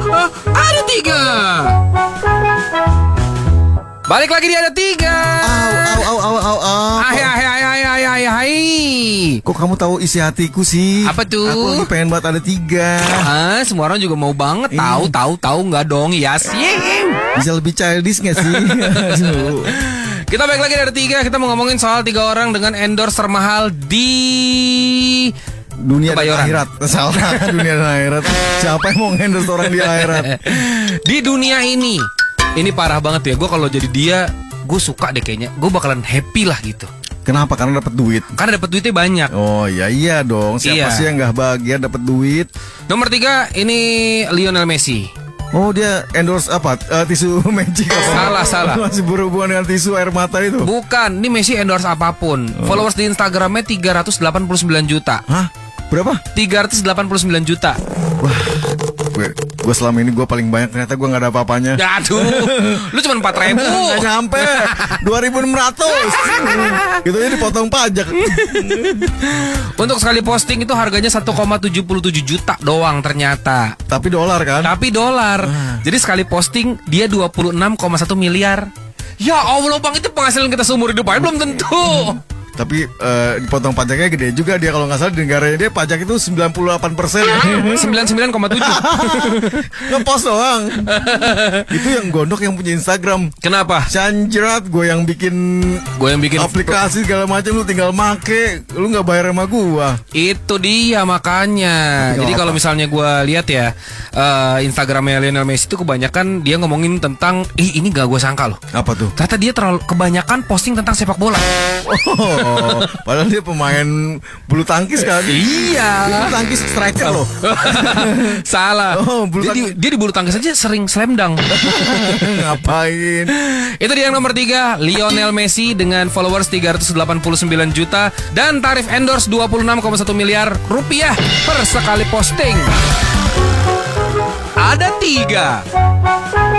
Ada 3. Balik lagi di Ada 3. Au. Hai. Kok kamu tahu isi hatiku sih? Apa tuh? Aku lagi pengen banget ada 3. Semua orang juga mau banget. Iya. Tahu nggak dong? Yes. Bisa lebih childish gak sih? Aduh. Kita balik lagi dari 3. Kita mau ngomongin soal 3 orang dengan endorse termahal di Dunia dan Kebayoran. akhirat. Salah, dunia dan akhirat. Siapa yang mau endorse orang di akhirat? Di dunia ini. Ini parah banget ya. Gue kalau jadi dia, gue suka deh kayaknya. Gue bakalan happy lah gitu. Kenapa? Karena dapat duit. Karena dapat duitnya banyak. Oh iya dong. Siapa Iya. sih yang gak bahagia dapat duit? Nomor 3 ini Lionel Messi. Oh dia endorse apa? Tisu magic apa? Salah. Masih berhubungan dengan tisu air mata itu? Bukan, ini Messi endorse apapun. Followers di Instagramnya 389 juta. Hah? Berapa? 389 juta. Gue selama ini gue paling banyak, ternyata gue gak ada apa-apanya. Aduh, lu cuma 4.000. Gak nyampe 2.600. Itu aja dipotong pajak. Untuk sekali posting itu harganya 1,77 juta doang ternyata. Tapi dolar kan? Tapi dolar. Jadi sekali posting dia 26,1 miliar. Ya Allah bang, itu penghasilan kita seumur hidup aja belum tentu. Tapi dipotong pajaknya gede juga dia. Kalau nggak salah di negaranya dia pajak itu 98%. 99,7. Ngepost doang. Itu yang gondok yang punya Instagram. Kenapa? Sanjrat, gue yang bikin aplikasi segala macam, lu tinggal make, lu nggak bayar sama gua. Itu dia makanya. Tapi Jadi apa? kalau misalnya gue lihat ya Instagramnya Lionel Messi itu kebanyakan dia ngomongin tentang ini gak gue sangka loh. Apa tuh? Ternyata dia terlalu kebanyakan posting tentang sepak bola. Oh, padahal dia pemain bulu tangkis kan? Iya. Dia bulu tangkis striker loh. Salah. Oh, bulu Dia di bulu tangkis aja sering slam dunk. Ngapain? Itu dia yang nomor 3, Lionel Messi dengan followers 389 juta dan tarif endorse 26,1 miliar rupiah per sekali posting. Ada 3.